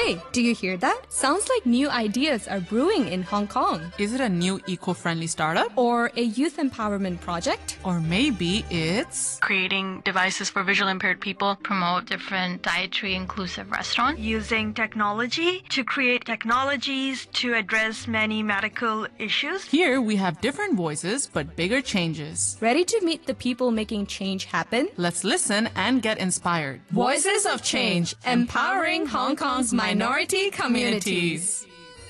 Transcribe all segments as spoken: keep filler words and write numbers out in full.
Hey, do you hear that? Sounds like new ideas are brewing in Hong Kong. Is it a new eco-friendly startup? Or a youth empowerment project? Or maybe it's creating devices for visually impaired people, promote different dietary inclusive restaurants. Using technology to create technologies to address many medical issues. Here we have different voices, but bigger changes. Ready to meet the people making change happen? Let's listen and get inspired. Voices of Change, empowering Hong Kong's minority communities.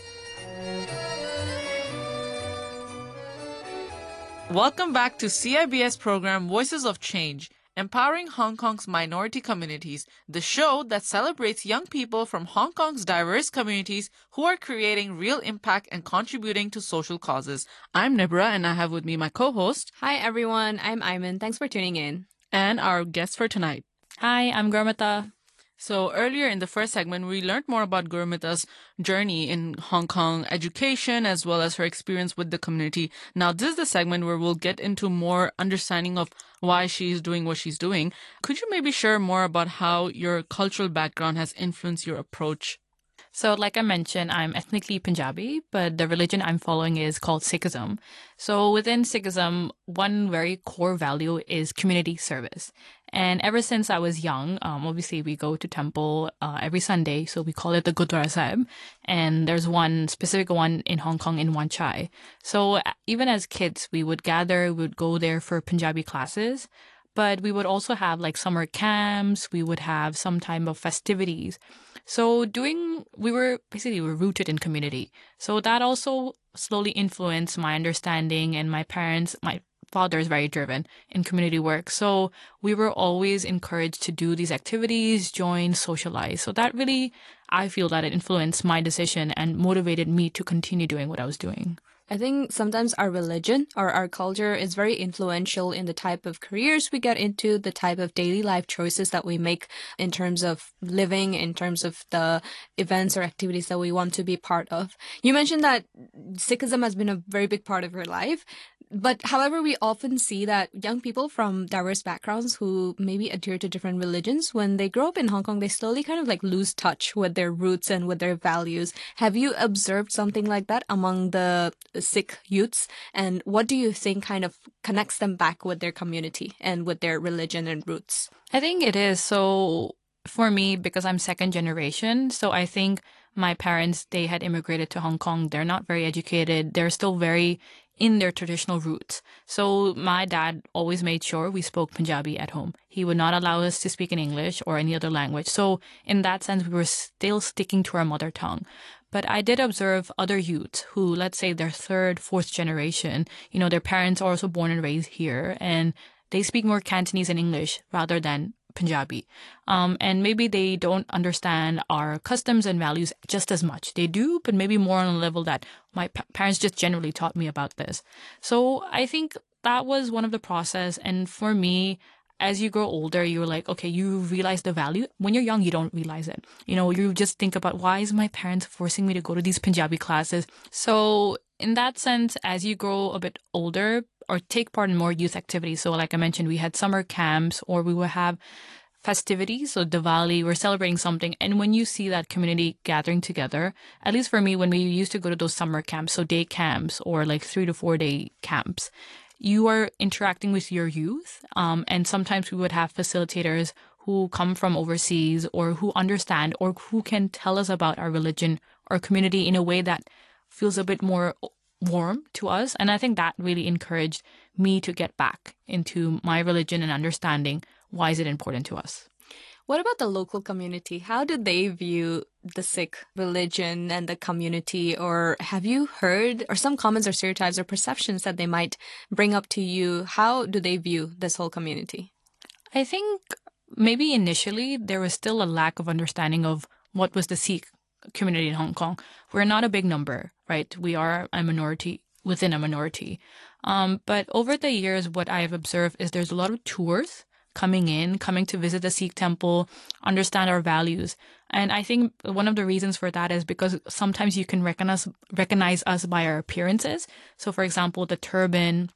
Welcome back to C I B S program Voices of Change, empowering Hong Kong's minority communities, the show that celebrates young people from Hong Kong's diverse communities who are creating real impact and contributing to social causes. I'm Nibra, and I have with me my co-host. Hi everyone, I'm Iman. Thanks for tuning in. And our guest for tonight. Hi, I'm Gurmita. So earlier in the first segment, we learned more about Gurmita's journey in Hong Kong education as well as her experience with the community. Now, this is the segment where we'll get into more understanding of why she's doing what she's doing. Could you maybe share more about how your cultural background has influenced your approach? So like I mentioned, I'm ethnically Punjabi, but the religion I'm following is called Sikhism. So within Sikhism, one very core value is community service. And ever since I was young, um, obviously we go to temple uh, every Sunday, so we call it the Gurdwara Sahib. And there's one specific one in Hong Kong in Wan Chai. So even as kids, we would gather, we would go there for Punjabi classes. But we would also have like summer camps. We would have some time of festivities. So doing, we were basically we were rooted in community. So that also slowly influenced my understanding, and my parents, my father is very driven in community work. So we were always encouraged to do these activities, join, socialize. So that really, I feel that it influenced my decision and motivated me to continue doing what I was doing. I think sometimes our religion or our culture is very influential in the type of careers we get into, the type of daily life choices that we make in terms of living, in terms of the events or activities that we want to be part of. You mentioned that Sikhism has been a very big part of your life. But however, we often see that young people from diverse backgrounds who maybe adhere to different religions, when they grow up in Hong Kong, they slowly kind of like lose touch with their roots and with their values. Have you observed something like that among the Sikh youths? And what do you think kind of connects them back with their community and with their religion and roots? I think it is. So for me, because I'm second generation, so I think my parents, they had immigrated to Hong Kong. They're not very educated. They're still very in their traditional roots. So my dad always made sure we spoke Punjabi at home. He would not allow us to speak in English or any other language. So in that sense, we were still sticking to our mother tongue. But I did observe other youths who, let's say they're third, fourth generation, you know, their parents are also born and raised here, and they speak more Cantonese and English rather than Punjabi. Um, and maybe they don't understand our customs and values just as much. They do, but maybe more on a level that my pa- parents just generally taught me about this. So I think that was one of the process. And for me, as you grow older, you're like, okay, you realize the value. When you're young, you don't realize it. You know, you just think about, why is my parents forcing me to go to these Punjabi classes? So in that sense, as you grow a bit older or take part in more youth activities, so like I mentioned, we had summer camps, or we would have festivities. So Diwali, we're celebrating something. And when you see that community gathering together, at least for me, when we used to go to those summer camps, so day camps or like three to four day camps, you are interacting with your youth. Um, and sometimes we would have facilitators who come from overseas or who understand or who can tell us about our religion or community in a way that feels a bit more warm to us. And I think that really encouraged me to get back into my religion and understanding why is it important to us. What about the local community? How do they view the Sikh religion and the community? Or have you heard or some comments or stereotypes or perceptions that they might bring up to you? How do they view this whole community? I think maybe initially there was still a lack of understanding of what was the Sikh community in Hong Kong. We're not a big number, right? We are a minority within a minority. Um, but over the years, what I have observed is there's a lot of tours coming in, coming to visit the Sikh temple, understand our values. And I think one of the reasons for that is because sometimes you can recognize recognize us by our appearances. So for example, the turban,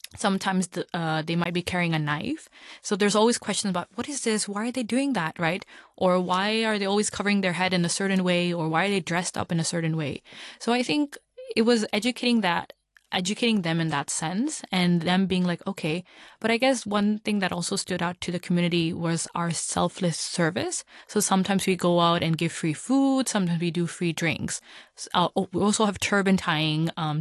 Sometimes the, uh, they might be carrying a knife. So there's always questions about what is this? Why are they doing that, right? Or why are they always covering their head in a certain way? Or why are they dressed up in a certain way? So I think it was educating that educating them in that sense and them being like, okay. But I guess one thing that also stood out to the community was our selfless service. So sometimes we go out and give free food. Sometimes we do free drinks. Uh, we also have turban tying, um,